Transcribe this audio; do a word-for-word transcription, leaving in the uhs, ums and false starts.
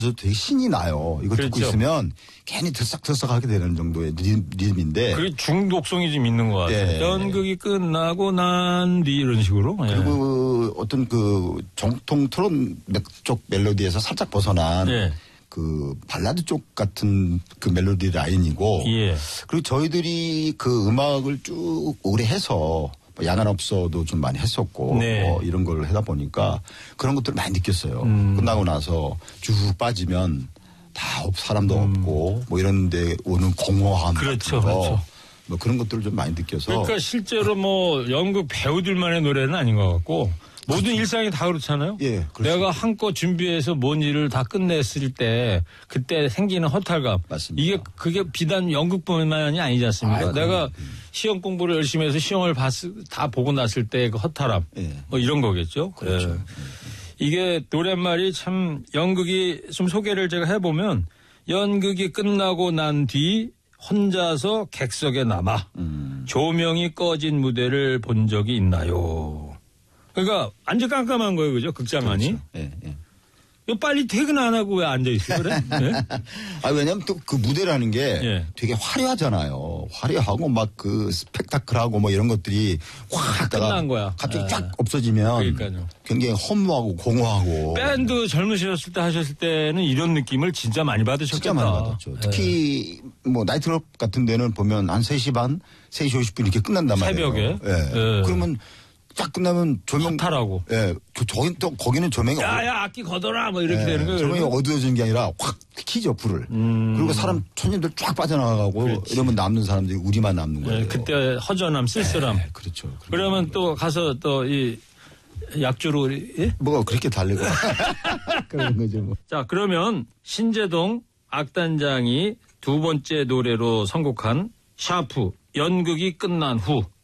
되게 신이 나요. 이거 그렇죠. 듣고 있으면 괜히 들썩들썩하게 되는 정도의 리듬, 리듬인데. 그 중독성이 좀 있는 것 같아요. 예. 연극이 끝나고 난 뒤 이런 식으로. 예. 그리고 어떤 그 정통 트롯 쪽 멜로디에서 살짝 벗어난 예. 그 발라드 쪽 같은 그 멜로디 라인이고. 예. 그리고 저희들이 그 음악을 쭉 오래 해서 야간업소도 좀 많이 했었고 네. 뭐 이런 걸 하다 보니까 그런 것들을 많이 느꼈어요. 음. 끝나고 나서 쭉 빠지면 다 없, 사람도 음. 없고 뭐 이런 데 오는 공허함 그렇죠, 같은 거 그렇죠. 뭐 그런 것들을 좀 많이 느껴서 그러니까 실제로 뭐 연극 배우들만의 노래는 아닌 것 같고 모든 그렇죠. 일상이 다 그렇잖아요. 예, 그렇습니다. 내가 한껏 준비해서 뭔 일을 다 끝냈을 때 그때 생기는 허탈감. 맞습니다. 이게 그게 비단 연극뿐만이 아니지 않습니까? 아이고, 내가 음. 시험 공부를 열심히 해서 시험을 봤, 다 보고 났을 때 그 허탈함. 예. 뭐 이런 거겠죠. 그렇죠. 예. 이게 노랫말이 참 연극이 좀 소개를 제가 해보면 연극이 끝나고 난 뒤 혼자서 객석에 남아 음. 조명이 꺼진 무대를 본 적이 있나요? 그러니까 완전 깜깜한 거예요, 그죠? 극장 안이. 그렇죠. 예, 예. 이거 빨리 퇴근 안 하고 왜 앉아 있어 그래? 네? 아 왜냐면 또 그 무대라는 게 예. 되게 화려하잖아요. 화려하고 막 그 스펙타클하고 뭐 이런 것들이 확 끝난 거야. 갑자기 예. 쫙 없어지면 그러니까요. 굉장히 허무하고 공허하고 밴드 젊으셨을 때 하셨을 때는 이런 느낌을 진짜 많이 받으셨겠다. 진짜 많이 받았죠. 예. 특히 뭐 나이트클럽 같은 데는 보면 한 세 시 반, 세 시 오십 분 이렇게 끝난단 말이에요. 새벽에? 예. 예. 그러면 딱 끝나면 조명 허탈하고. 예. 그 저기 또 거기는 조명이 야야 악기 걷어라 뭐 이렇게 예, 되는 거예요. 조명이 그러면? 어두워지는 게 아니라 확 키죠 불을. 음. 그리고 사람 손님들 쫙 빠져나가고 그렇지. 이러면 남는 사람들이 우리만 남는 거예요. 예, 그때 허전함, 쓸쓸함. 예, 그렇죠. 그러면 또 가서 또 이 약주로 예? 뭐가 그렇게 달리고 그런 거죠. 뭐. 자, 그러면 신재동 악단장이 두 번째 노래로 선곡한 샤프 연극이 끝난 후